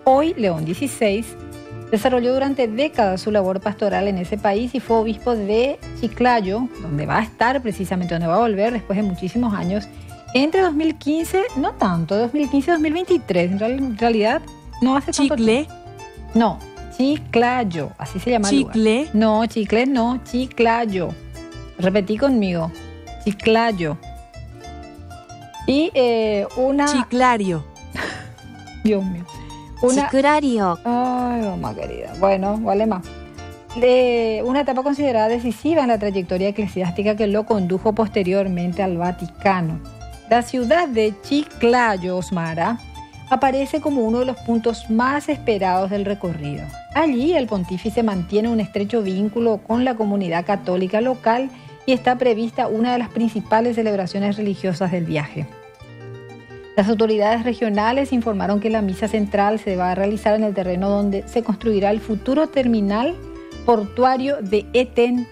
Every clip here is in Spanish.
Hoy, León XVI desarrolló durante décadas su labor pastoral en ese país y fue obispo de Chiclayo, donde va a estar precisamente, donde va a volver después de muchísimos años, entre 2015, no tanto, 2015 y 2023, en realidad no hace tanto tiempo. No, Chiclayo, así se llama el lugar. ¿Chicle? No, Chicle no, Chiclayo. Repetí conmigo, Chiclayo. Y una... Chiclario. Dios mío. Chiclario. Ay, mamá querida. Bueno, vale más. Una etapa considerada decisiva en la trayectoria eclesiástica que lo condujo posteriormente al Vaticano. La ciudad de Chiclayo, Osmara, aparece como uno de los puntos más esperados del recorrido. Allí el pontífice mantiene un estrecho vínculo con la comunidad católica local y está prevista una de las principales celebraciones religiosas del viaje. Las autoridades regionales informaron que la misa central se va a realizar en el terreno donde se construirá el futuro terminal portuario de Eten,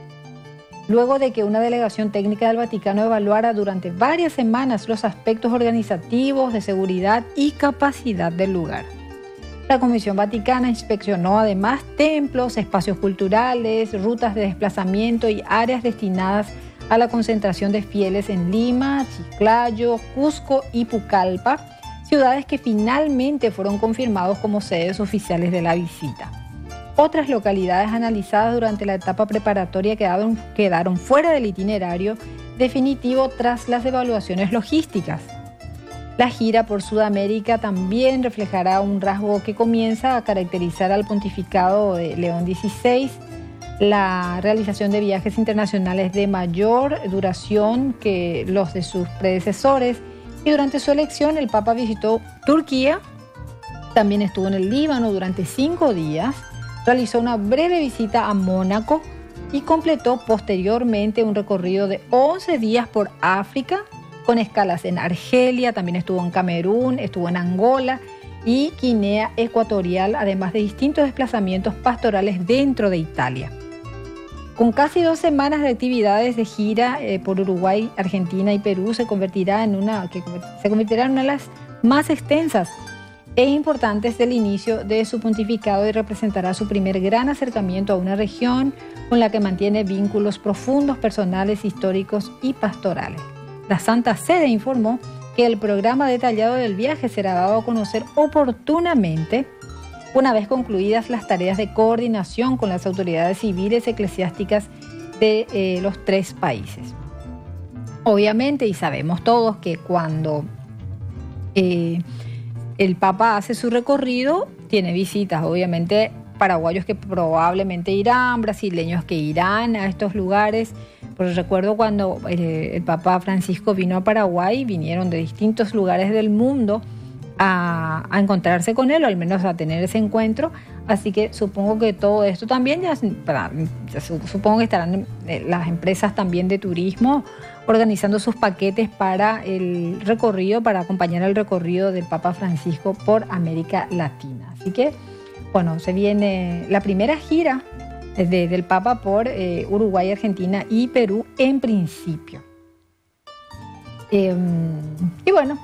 luego de que una delegación técnica del Vaticano evaluara durante varias semanas los aspectos organizativos, de seguridad y capacidad del lugar. La Comisión Vaticana inspeccionó además templos, espacios culturales, rutas de desplazamiento y áreas destinadas a la concentración de fieles en Lima, Chiclayo, Cusco y Pucallpa, ciudades que finalmente fueron confirmados como sedes oficiales de la visita. Otras localidades analizadas durante la etapa preparatoria quedaron fuera del itinerario definitivo tras las evaluaciones logísticas. La gira por Sudamérica también reflejará un rasgo que comienza a caracterizar al pontificado de León XVI, la realización de viajes internacionales de mayor duración que los de sus predecesores, y durante su elección el Papa visitó Turquía, también estuvo en el Líbano durante 5 días, realizó una breve visita a Mónaco y completó posteriormente un recorrido de 11 días por África, con escalas en Argelia, también estuvo en Camerún, estuvo en Angola y Guinea Ecuatorial, además de distintos desplazamientos pastorales dentro de Italia. Con casi 2 semanas de actividades de gira por Uruguay, Argentina y Perú, se convertirá en una de las más extensas e importantes del inicio de su pontificado y representará su primer gran acercamiento a una región con la que mantiene vínculos profundos, personales, históricos y pastorales. La Santa Sede informó que el programa detallado del viaje será dado a conocer oportunamente una vez concluidas las tareas de coordinación con las autoridades civiles eclesiásticas de los 3 países. Obviamente, y sabemos todos que cuando el Papa hace su recorrido, tiene visitas, obviamente, paraguayos que probablemente irán, brasileños que irán a estos lugares. Pues recuerdo cuando el Papa Francisco vino a Paraguay, vinieron de distintos lugares del mundo a encontrarse con él, o al menos a tener ese encuentro. Así que supongo que todo esto también, supongo que estarán las empresas también de turismo organizando sus paquetes para el recorrido, para acompañar el recorrido del Papa Francisco por América Latina. Así que, bueno, se viene la primera gira del Papa por Uruguay, Argentina y Perú en principio. Y bueno,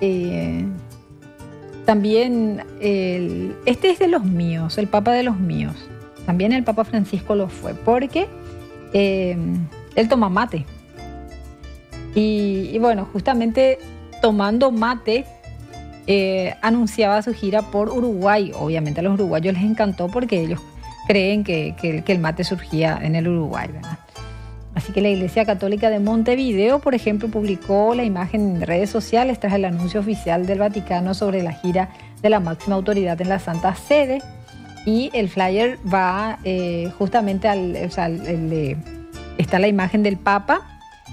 también este es de los míos, el Papa de los míos. También el Papa Francisco lo fue, porque él toma mate. Y bueno, justamente tomando mate, anunciaba su gira por Uruguay. Obviamente a los uruguayos les encantó porque ellos creen que el mate surgía en el Uruguay, ¿verdad? Así que la Iglesia Católica de Montevideo, por ejemplo, publicó la imagen en redes sociales tras el anuncio oficial del Vaticano sobre la gira de la máxima autoridad en la Santa Sede. Y el flyer va justamente está la imagen del Papa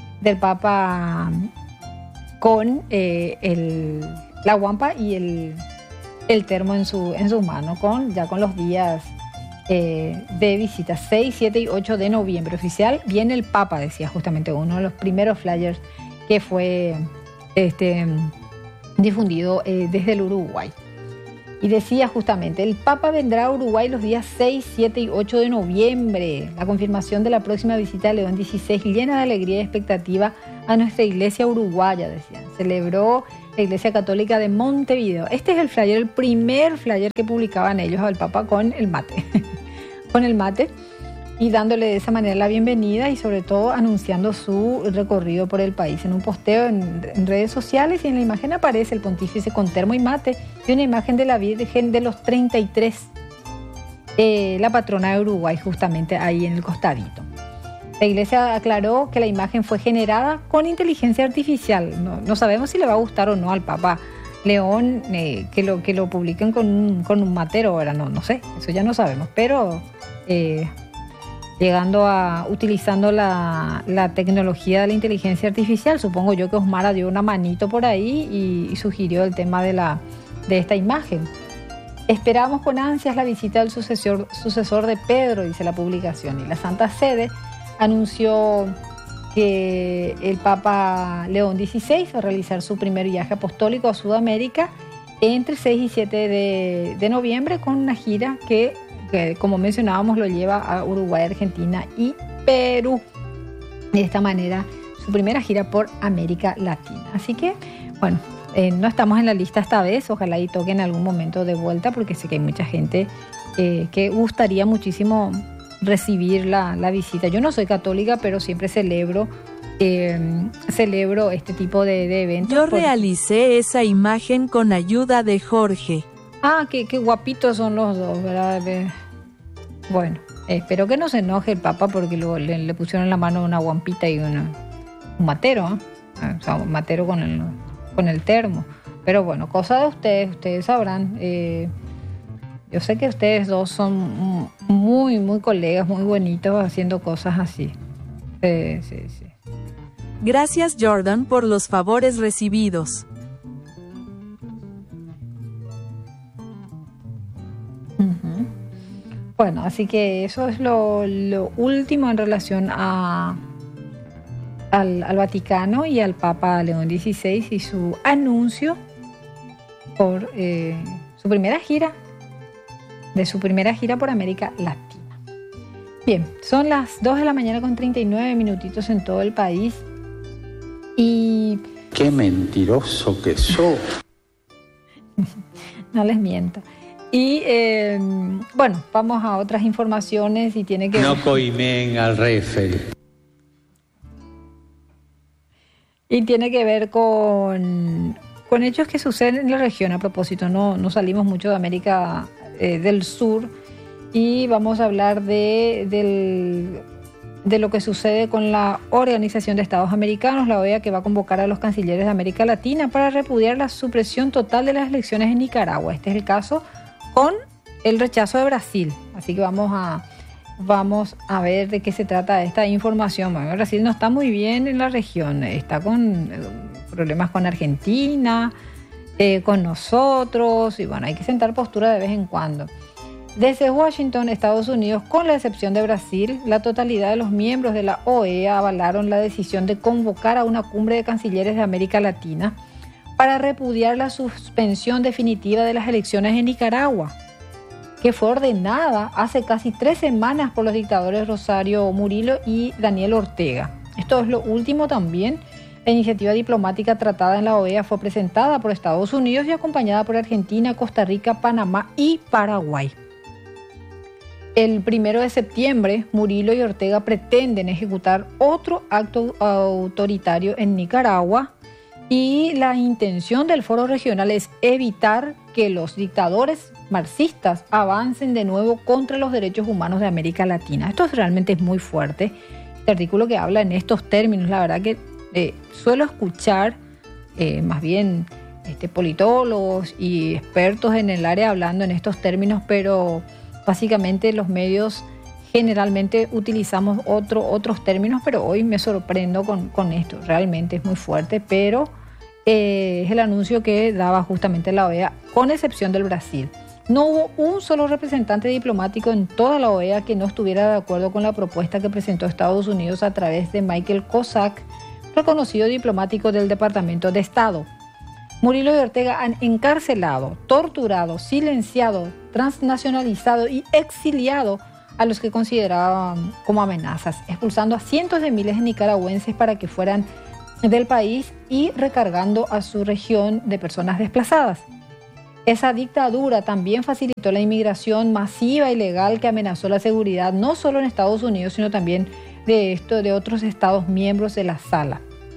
con la guampa y el termo en su mano, con los días de visita, 6, 7 y 8 de noviembre. Oficial, viene el Papa, decía justamente uno de los primeros flyers que fue difundido desde el Uruguay. Y decía justamente, el Papa vendrá a Uruguay los días 6, 7 y 8 de noviembre. La confirmación de la próxima visita de León XVI llena de alegría y expectativa a nuestra iglesia uruguaya, decían. Celebró la Iglesia Católica de Montevideo. Este es el flyer, el primer flyer que publicaban ellos al Papa con el mate. Con el mate, y dándole de esa manera la bienvenida y sobre todo anunciando su recorrido por el país. En un posteo en redes sociales, y en la imagen aparece el pontífice con termo y mate y una imagen de la Virgen de los 33, la patrona de Uruguay, justamente ahí en el costadito. La Iglesia aclaró que la imagen fue generada con inteligencia artificial. No sabemos si le va a gustar o no al Papa León que lo publiquen con un matero ahora, no sé, eso ya no sabemos, pero utilizando la tecnología de la inteligencia artificial, supongo yo que Osmara dio una manito por ahí y sugirió el tema de esta imagen. Esperamos con ansias la visita del sucesor de Pedro, dice la publicación, y la Santa Sede anunció que el Papa León XVI va a realizar su primer viaje apostólico a Sudamérica entre 6 y 7 de noviembre, con una gira que, como mencionábamos, lo lleva a Uruguay, Argentina y Perú. De esta manera, su primera gira por América Latina. Así que, bueno, no estamos en la lista esta vez, ojalá y toque en algún momento de vuelta, porque sé que hay mucha gente que gustaría muchísimo recibir la visita. Yo no soy católica, pero siempre celebro este tipo de eventos. Yo realicé esa imagen con ayuda de Jorge. Ah, qué guapitos son los dos, ¿verdad? Bueno, espero que no se enoje el Papa porque le pusieron en la mano una guampita y un matero, ¿eh? O sea, un matero con el termo. Pero bueno, cosa de ustedes sabrán. Yo sé que ustedes dos son muy, muy colegas, muy bonitos haciendo cosas así. Sí. Gracias, Jordan, por los favores recibidos. Uh-huh. Bueno, así que eso es lo último en relación al Vaticano y al Papa León XVI y su anuncio por su primera gira por América Latina. Bien, son las 2 de la mañana con 39 minutitos en todo el país. Y... ¡Qué mentiroso que sos! No les miento. Y bueno, vamos a otras informaciones y tiene que No coimen al refel. Y tiene que ver con hechos que suceden en la región. A propósito, no salimos mucho de América del Sur y vamos a hablar de lo que sucede con la Organización de Estados Americanos, la OEA, que va a convocar a los cancilleres de América Latina para repudiar la supresión total de las elecciones en Nicaragua. Este es el caso con el rechazo de Brasil. Así que vamos a ver de qué se trata esta información. Bueno, Brasil no está muy bien en la región, está con problemas con Argentina, con nosotros, y bueno, hay que sentar postura de vez en cuando. Desde Washington, Estados Unidos, con la excepción de Brasil, la totalidad de los miembros de la OEA avalaron la decisión de convocar a una cumbre de cancilleres de América Latina para repudiar la suspensión definitiva de las elecciones en Nicaragua, que fue ordenada hace casi 3 semanas por los dictadores Rosario Murillo y Daniel Ortega. Esto es lo último también. La iniciativa diplomática tratada en la OEA fue presentada por Estados Unidos y acompañada por Argentina, Costa Rica, Panamá y Paraguay. El 1 de septiembre, Murillo y Ortega pretenden ejecutar otro acto autoritario en Nicaragua y la intención del foro regional es evitar que los dictadores marxistas avancen de nuevo contra los derechos humanos de América Latina. Esto realmente es muy fuerte. Este artículo que habla en estos términos, la verdad que suelo escuchar más bien politólogos y expertos en el área hablando en estos términos, pero básicamente los medios generalmente utilizamos otros términos, pero hoy me sorprendo con esto. Realmente es muy fuerte, pero es el anuncio que daba justamente la OEA, con excepción del Brasil. No hubo un solo representante diplomático en toda la OEA que no estuviera de acuerdo con la propuesta que presentó Estados Unidos a través de Michael Kozak, reconocido diplomático del Departamento de Estado. Murillo y Ortega han encarcelado, torturado, silenciado, transnacionalizado y exiliado a los que consideraban como amenazas, expulsando a cientos de miles de nicaragüenses para que fueran del país y recargando a su región de personas desplazadas. Esa dictadura también facilitó la inmigración masiva y legal que amenazó la seguridad no solo en Estados Unidos, sino también de otros estados miembros de la sala.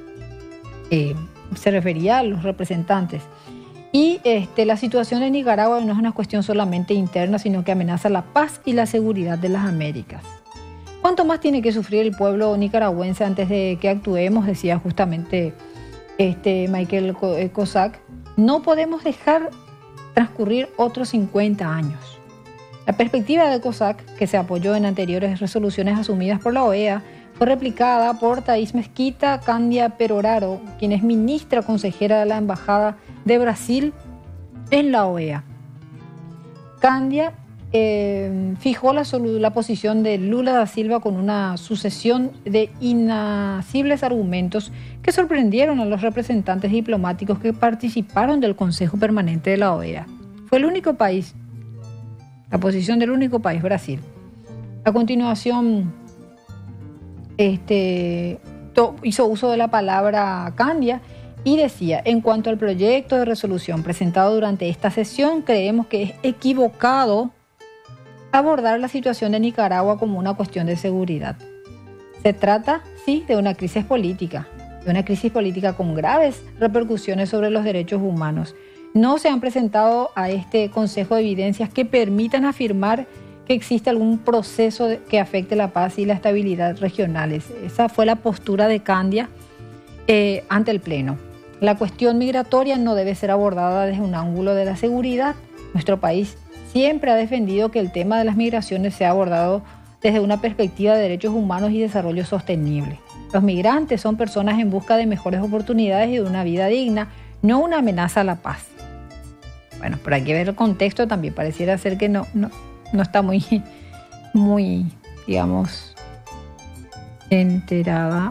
Se refería a los representantes. Y la situación en Nicaragua no es una cuestión solamente interna, sino que amenaza la paz y la seguridad de las Américas. ¿Cuánto más tiene que sufrir el pueblo nicaragüense antes de que actuemos? Decía justamente Michael Kozak. No podemos dejar transcurrir otros 50 años. La perspectiva de Kozak, que se apoyó en anteriores resoluciones asumidas por la OEA, fue replicada por Thais Mesquita Candia Peroraro, quien es ministra consejera de la Embajada de Brasil en la OEA. Candia fijó la posición de Lula da Silva con una sucesión de inacibles argumentos que sorprendieron a los representantes diplomáticos que participaron del Consejo Permanente de la OEA. Fue el único país, la posición del único país, Brasil. A continuación, hizo uso de la palabra Candia y decía: en cuanto al proyecto de resolución presentado durante esta sesión, creemos que es equivocado abordar la situación de Nicaragua como una cuestión de seguridad. Se trata, sí, de una crisis política con graves repercusiones sobre los derechos humanos. No se han presentado a este Consejo evidencias que permitan afirmar que existe algún proceso que afecte la paz y la estabilidad regionales. Esa fue la postura de Candia ante el Pleno. La cuestión migratoria no debe ser abordada desde un ángulo de la seguridad. Nuestro país siempre ha defendido que el tema de las migraciones sea abordado desde una perspectiva de derechos humanos y desarrollo sostenible. Los migrantes son personas en busca de mejores oportunidades y de una vida digna, no una amenaza a la paz. Bueno, pero hay que ver el contexto también. Pareciera ser que no está muy, digamos, enterada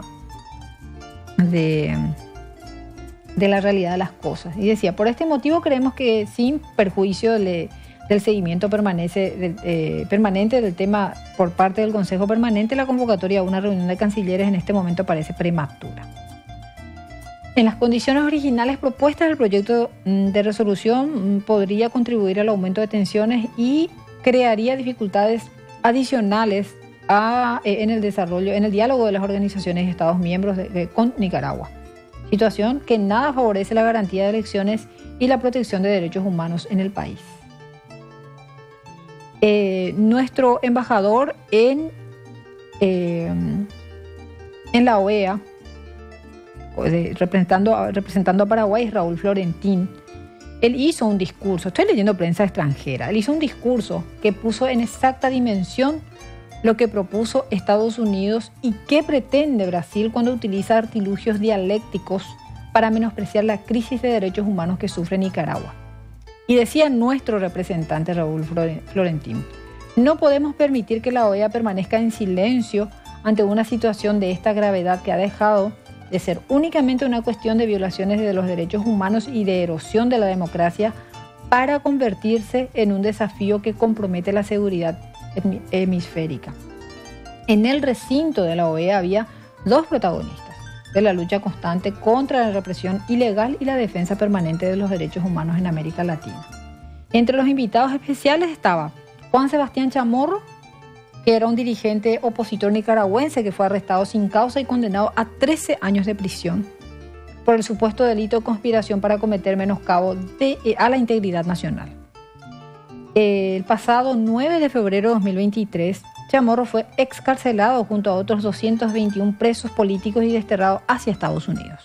de la realidad de las cosas. Y decía: por este motivo creemos que sin perjuicio del seguimiento permanente del tema por parte del Consejo Permanente, la convocatoria a una reunión de cancilleres en este momento parece prematura. En las condiciones originales propuestas, el proyecto de resolución podría contribuir al aumento de tensiones y crearía dificultades adicionales en el diálogo de las organizaciones y Estados miembros con Nicaragua. Situación que nada favorece la garantía de elecciones y la protección de derechos humanos en el país. Nuestro embajador en la OEA, representando a Paraguay, Raúl Florentín, él hizo un discurso, estoy leyendo prensa extranjera, él hizo un discurso que puso en exacta dimensión lo que propuso Estados Unidos y qué pretende Brasil cuando utiliza artilugios dialécticos para menospreciar la crisis de derechos humanos que sufre Nicaragua. Y decía nuestro representante Raúl Florentín: no podemos permitir que la OEA permanezca en silencio ante una situación de esta gravedad que ha dejado de ser únicamente una cuestión de violaciones de los derechos humanos y de erosión de la democracia para convertirse en un desafío que compromete la seguridad hemisférica. En el recinto de la OEA había dos protagonistas de la lucha constante contra la represión ilegal y la defensa permanente de los derechos humanos en América Latina. Entre los invitados especiales estaba Juan Sebastián Chamorro, que era un dirigente opositor nicaragüense que fue arrestado sin causa y condenado a 13 años de prisión por el supuesto delito de conspiración para cometer menoscabo a la integridad nacional. El pasado 9 de febrero de 2023, Chamorro fue excarcelado junto a otros 221 presos políticos y desterrado hacia Estados Unidos.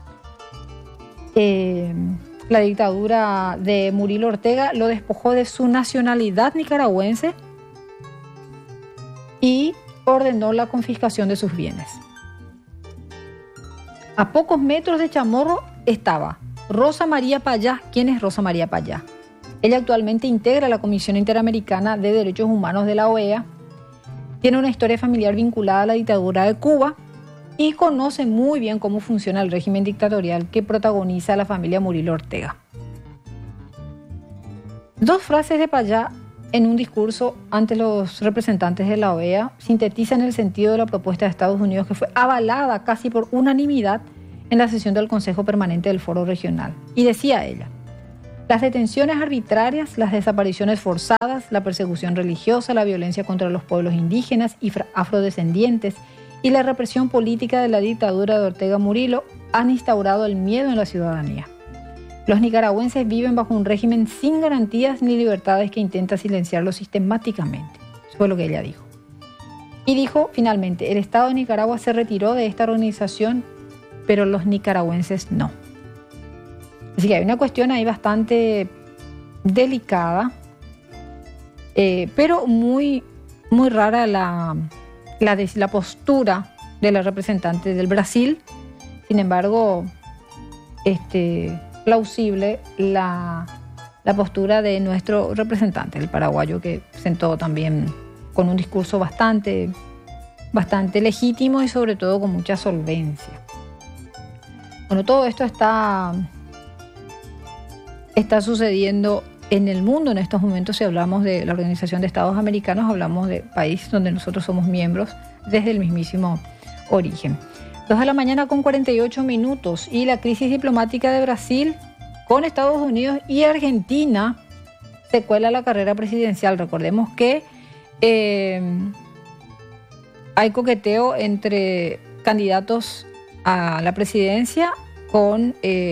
La dictadura de Muriel Ortega lo despojó de su nacionalidad nicaragüense y ordenó la confiscación de sus bienes. A pocos metros de Chamorro estaba Rosa María Payá. ¿Quién es Rosa María Payá? Ella actualmente integra la Comisión Interamericana de Derechos Humanos de la OEA, tiene una historia familiar vinculada a la dictadura de Cuba y conoce muy bien cómo funciona el régimen dictatorial que protagoniza la familia Muriel Ortega. Dos frases de Payá en un discurso ante los representantes de la OEA sintetizan el sentido de la propuesta de Estados Unidos, que fue avalada casi por unanimidad en la sesión del Consejo Permanente del Foro Regional. Y decía ella: las detenciones arbitrarias, las desapariciones forzadas, la persecución religiosa, la violencia contra los pueblos indígenas y afrodescendientes y la represión política de la dictadura de Ortega Murillo han instaurado el miedo en la ciudadanía. Los nicaragüenses viven bajo un régimen sin garantías ni libertades que intenta silenciarlos sistemáticamente. Eso fue lo que ella dijo. Y dijo finalmente: el Estado de Nicaragua se retiró de esta organización, pero los nicaragüenses no. Así que hay una cuestión ahí bastante delicada, pero muy, muy rara la postura de la representante del Brasil. Sin embargo, plausible la postura de nuestro representante, el paraguayo, que sentó también con un discurso bastante legítimo y sobre todo con mucha solvencia. Bueno, todo esto está sucediendo en el mundo en estos momentos. Si hablamos de la Organización de Estados Americanos, hablamos de países donde nosotros somos miembros desde el mismísimo origen. 2:48 a.m. y la crisis diplomática de Brasil con Estados Unidos y Argentina se cuela la carrera presidencial. Recordemos que hay coqueteo entre candidatos a la presidencia con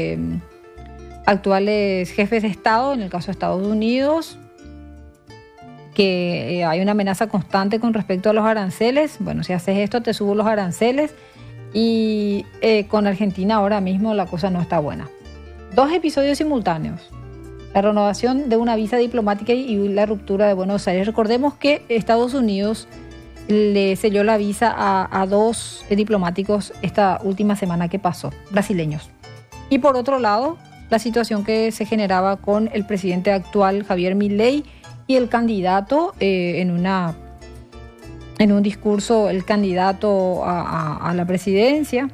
actuales jefes de Estado, en el caso de Estados Unidos, que hay una amenaza constante con respecto a los aranceles. Bueno, si haces esto te subo los aranceles. Y con Argentina ahora mismo la cosa no está buena. 2 episodios simultáneos: la renovación de una visa diplomática y la ruptura de Buenos Aires. Recordemos que Estados Unidos le selló la visa a 2 diplomáticos esta última semana que pasó, brasileños. Y por otro lado, la situación que se generaba con el presidente actual, Javier Milei, y el candidato en un discurso, el candidato a la presidencia,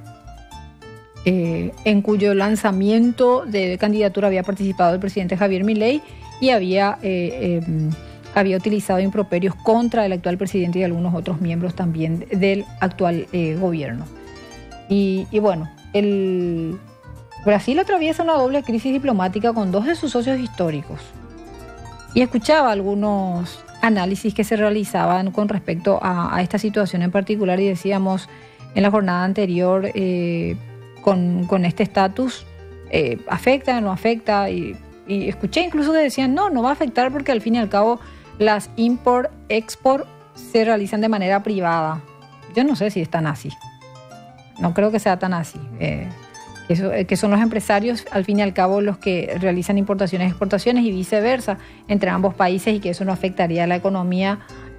en cuyo lanzamiento de candidatura había participado el presidente Javier Milei y había utilizado improperios contra el actual presidente y algunos otros miembros también del actual gobierno. Y bueno, Brasil atraviesa una doble crisis diplomática con 2 de sus socios históricos. Y escuchaba algunos análisis que se realizaban con respecto a esta situación en particular y decíamos en la jornada anterior, con este estatus, ¿afecta o no afecta? Y escuché incluso que decían no va a afectar porque al fin y al cabo las import-export se realizan de manera privada. Yo no sé si es tan así. No creo que sea tan así. Que son los empresarios al fin y al cabo los que realizan importaciones y exportaciones y viceversa entre ambos países, y que eso no afectaría a la economía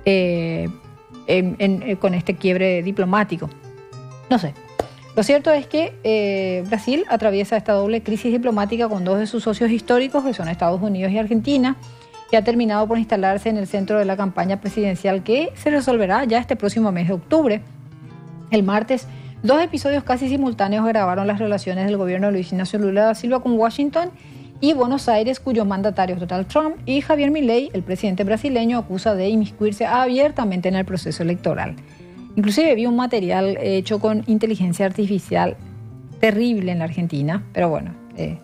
con este quiebre diplomático. No sé. Lo cierto es que Brasil atraviesa esta doble crisis diplomática con 2 de sus socios históricos, que son Estados Unidos y Argentina, que ha terminado por instalarse en el centro de la campaña presidencial que se resolverá ya este próximo mes de octubre. El martes, 2 episodios casi simultáneos grabaron las relaciones del gobierno de Luis Ignacio Lula da Silva con Washington y Buenos Aires, cuyos mandatarios Donald Trump y Javier Milei, el presidente brasileño, acusa de inmiscuirse abiertamente en el proceso electoral. Inclusive vi un material hecho con inteligencia artificial terrible en la Argentina, pero bueno, es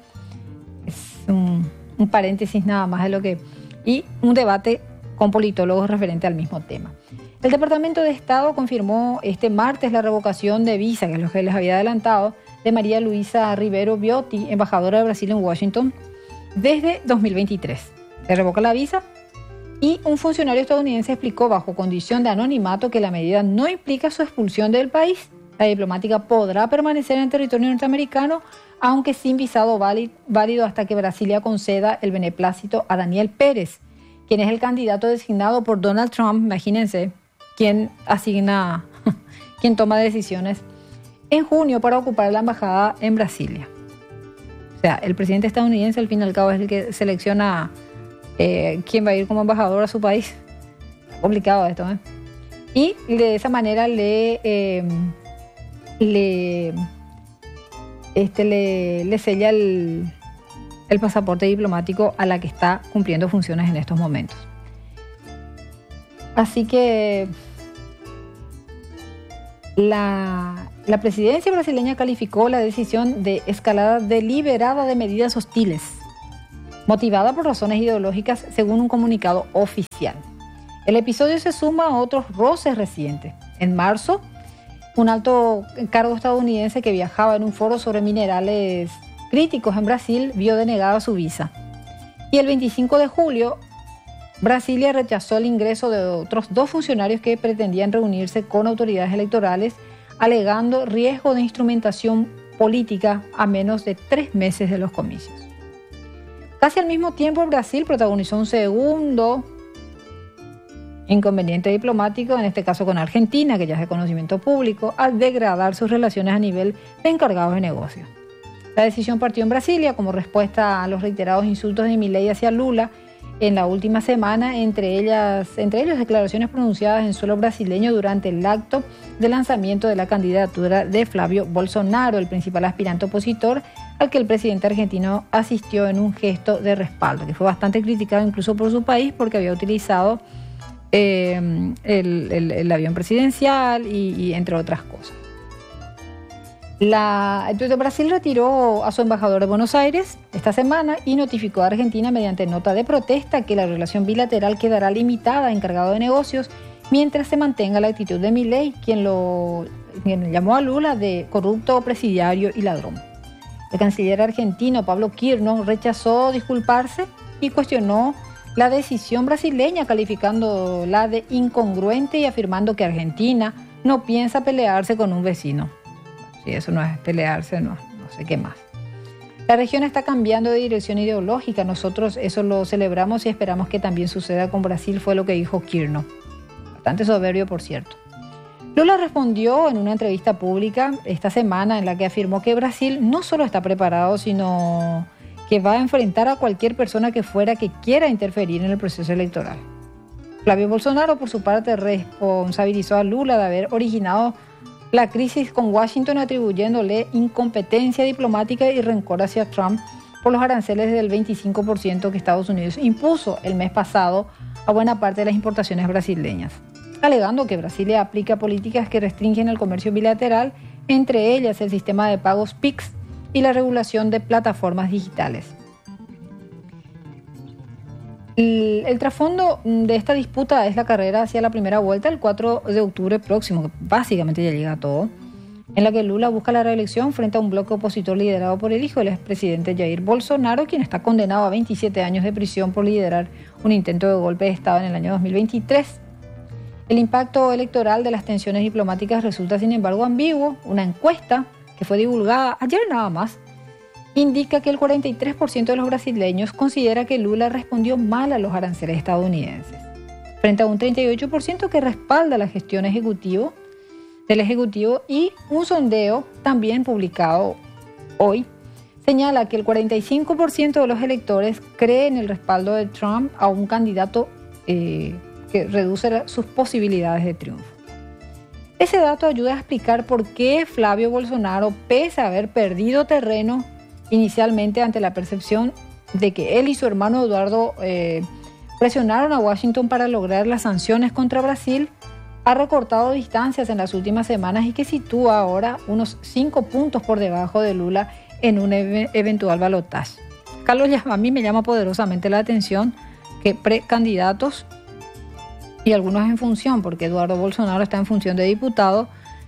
un paréntesis nada más de lo que... Y un debate con politólogos referente al mismo tema. El Departamento de Estado confirmó este martes la revocación de visa, que es lo que les había adelantado, de María Luisa Ribeiro Biotti, embajadora de Brasil en Washington, desde 2023. Se revoca la visa y un funcionario estadounidense explicó bajo condición de anonimato que la medida no implica su expulsión del país. La diplomática podrá permanecer en el territorio norteamericano, aunque sin visado válido hasta que Brasilia conceda el beneplácito a Daniel Pérez, quien es el candidato designado por Donald Trump. Imagínense, quien toma decisiones en junio para ocupar la embajada en Brasilia. O sea, el presidente estadounidense al fin y al cabo es el que selecciona quién va a ir como embajador a su país. Complicado esto, ¿eh? Y de esa manera le sella el pasaporte diplomático a la que está cumpliendo funciones en estos momentos. Así que La presidencia brasileña calificó la decisión de escalada deliberada de medidas hostiles, motivada por razones ideológicas, según un comunicado oficial. El episodio se suma a otros roces recientes. En marzo, un alto cargo estadounidense que viajaba en un foro sobre minerales críticos en Brasil vio denegada su visa. Y el 25 de julio, Brasilia rechazó el ingreso de otros 2 funcionarios que pretendían reunirse con autoridades electorales, alegando riesgo de instrumentación política a menos de 3 meses de los comicios. Casi al mismo tiempo, Brasil protagonizó un segundo inconveniente diplomático, en este caso con Argentina, que ya es de conocimiento público, al degradar sus relaciones a nivel de encargados de negocios. La decisión partió en Brasilia como respuesta a los reiterados insultos de Milei hacia Lula en la última semana, entre ellos declaraciones pronunciadas en suelo brasileño durante el acto de lanzamiento de la candidatura de Flavio Bolsonaro, el principal aspirante opositor, al que el presidente argentino asistió en un gesto de respaldo, que fue bastante criticado incluso por su país porque había utilizado el avión presidencial y entre otras cosas. Entonces Brasil retiró a su embajador de Buenos Aires esta semana y notificó a Argentina mediante nota de protesta que la relación bilateral quedará limitada a encargado de negocios mientras se mantenga la actitud de Milei, quien llamó a Lula de corrupto, presidiario y ladrón. El canciller argentino Pablo Kirchner rechazó disculparse y cuestionó la decisión brasileña, calificándola de incongruente y afirmando que Argentina no piensa pelearse con un vecino. Si eso no es pelearse, no sé qué más. La región está cambiando de dirección ideológica. Nosotros eso lo celebramos y esperamos que también suceda con Brasil, fue lo que dijo Kirchner. Bastante soberbio, por cierto. Lula respondió en una entrevista pública esta semana en la que afirmó que Brasil no solo está preparado, sino que va a enfrentar a cualquier persona que quiera interferir en el proceso electoral. Flavio Bolsonaro, por su parte, responsabilizó a Lula de haber originado la crisis con Washington, atribuyéndole incompetencia diplomática y rencor hacia Trump por los aranceles del 25% que Estados Unidos impuso el mes pasado a buena parte de las importaciones brasileñas, alegando que Brasil aplica políticas que restringen el comercio bilateral, entre ellas el sistema de pagos PIX y la regulación de plataformas digitales. El trasfondo de esta disputa es la carrera hacia la primera vuelta el 4 de octubre próximo, que básicamente ya llega a todo, en la que Lula busca la reelección frente a un bloque opositor liderado por el hijo del expresidente Jair Bolsonaro, quien está condenado a 27 años de prisión por liderar un intento de golpe de Estado en el año 2023. El impacto electoral de las tensiones diplomáticas resulta, sin embargo, ambiguo. Una encuesta que fue divulgada ayer nada más indica que el 43% de los brasileños considera que Lula respondió mal a los aranceles estadounidenses, frente a un 38% que respalda la gestión del Ejecutivo, y un sondeo también publicado hoy señala que el 45% de los electores cree en el respaldo de Trump a un candidato que reduce sus posibilidades de triunfo. Ese dato ayuda a explicar por qué Flavio Bolsonaro, pese a haber perdido terreno inicialmente ante la percepción de que él y su hermano Eduardo presionaron a Washington para lograr las sanciones contra Brasil, ha recortado distancias en las últimas semanas y que sitúa ahora unos 5 puntos por debajo de Lula en un eventual balotaje. Carlos, a mí me llama poderosamente la atención que precandidatos y algunos en función, porque Eduardo Bolsonaro está en función de diputado,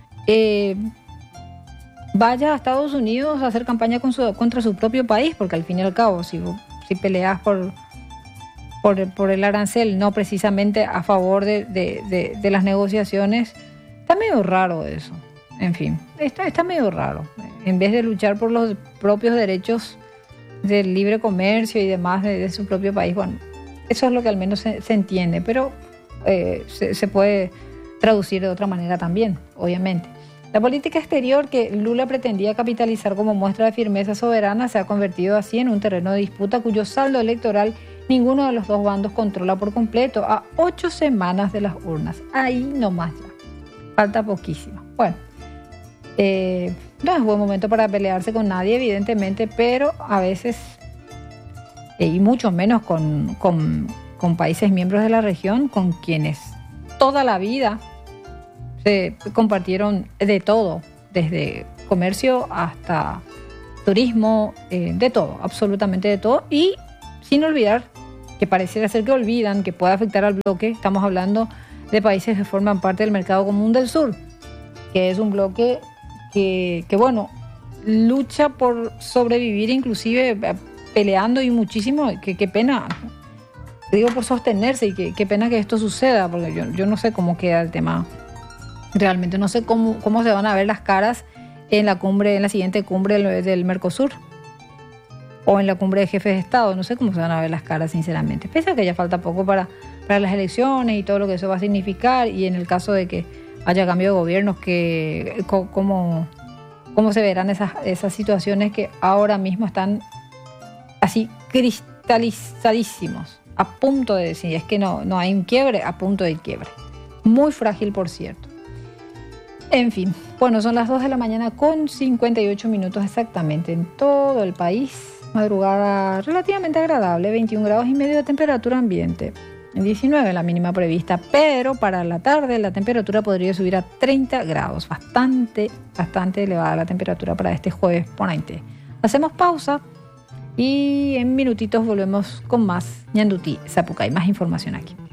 vaya a Estados Unidos a hacer campaña contra su propio país, porque al fin y al cabo, si peleas por el arancel, no precisamente a favor de las negociaciones, está medio raro eso. En fin, está medio raro. En vez de luchar por los propios derechos del libre comercio y demás de su propio país, bueno, eso es lo que al menos se entiende, pero se puede traducir de otra manera también, obviamente. La política exterior que Lula pretendía capitalizar como muestra de firmeza soberana se ha convertido así en un terreno de disputa cuyo saldo electoral ninguno de los dos bandos controla por completo, a 8 semanas de las urnas. Ahí nomás ya. Falta poquísimo. Bueno, no es buen momento para pelearse con nadie, evidentemente, pero a veces, y mucho menos con países miembros de la región, con quienes toda la vida Se compartieron de todo, desde comercio hasta turismo, de todo, absolutamente de todo. Y sin olvidar, que pareciera ser que olvidan que puede afectar al bloque, estamos hablando de países que forman parte del mercado común del sur, que es un bloque que bueno, lucha por sobrevivir, inclusive peleando y muchísimo, qué pena, digo, por sostenerse, y qué pena que esto suceda, porque yo no sé cómo queda el tema. Realmente no sé cómo se van a ver las caras en la siguiente cumbre del Mercosur o en la cumbre de jefes de Estado. No sé cómo se van a ver las caras, sinceramente. Pese a que ya falta poco para las elecciones y todo lo que eso va a significar, y en el caso de que haya cambio de gobiernos, cómo se verán esas situaciones que ahora mismo están así cristalizadísimos, a punto de decir, es que no hay un quiebre, a punto de quiebre. Muy frágil, por cierto. En fin, bueno, son las 2 de la mañana con 58 minutos exactamente en todo el país. Madrugada relativamente agradable, 21 grados y medio de temperatura ambiente, 19 la mínima prevista, pero para la tarde la temperatura podría subir a 30 grados, bastante elevada la temperatura para este jueves ponente. Hacemos pausa y en minutitos volvemos con más Ñandutí Zapucay, más información aquí.